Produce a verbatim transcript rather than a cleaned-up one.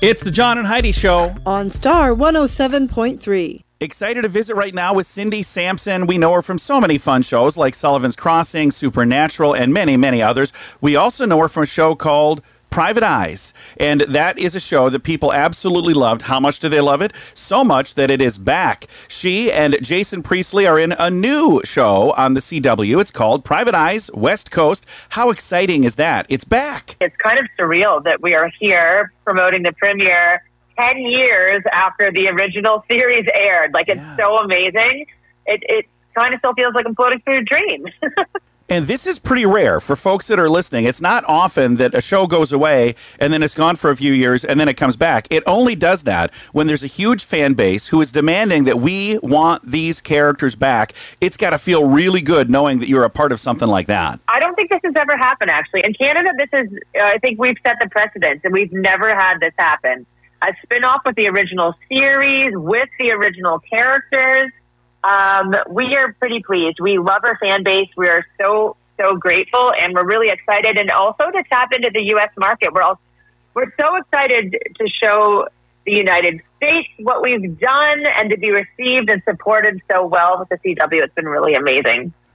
It's the John and Heidi Show on Star one oh seven point three. Excited to visit right now with Cindy Sampson. We know her from so many fun shows like Sullivan's Crossing, Supernatural, and many, many others. We also know her from a show called Private Eyes, and that is a show that people absolutely loved. How much do they love it? So much that it is back. She and Jason Priestley are in a new show on the C W. It's called Private Eyes West Coast. How exciting is that? It's back. It's kind of surreal that we are here promoting the premiere ten years after the original series aired. Like, it's yeah. so amazing. It, it kind of still feels like I'm floating through a dream. And this is pretty rare for folks that are listening. It's not often that a show goes away and then it's gone for a few years and then it comes back. It only does that when there's a huge fan base who is demanding that we want these characters back. It's got to feel really good knowing that you're a part of something like that. I don't think this has ever happened, actually. In Canada, this is, uh, I think we've set the precedent, and we've never had this happen. A spin-off with the original series, with the original characters. Um, we are pretty pleased. We love our fan base. We are so, so grateful, and we're really excited. And also to tap into the U S market. We're all, we're so excited to show the United States what we've done and to be received and supported so well with the C W. It's been really amazing.